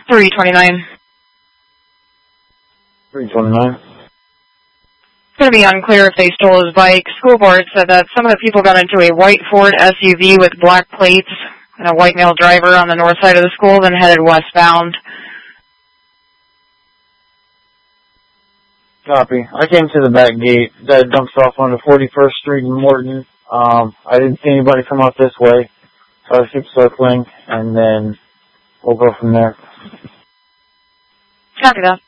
329. 329. It's going to be unclear if they stole his bike. School board said that some of the people got into a white Ford SUV with black plates and a white male driver on the north side of the school, then headed westbound. Copy. I came to the back gate that dumps off onto 41st Street in Morton. I didn't see anybody come out this way, so I keep circling, and then we'll go from there. Copy that.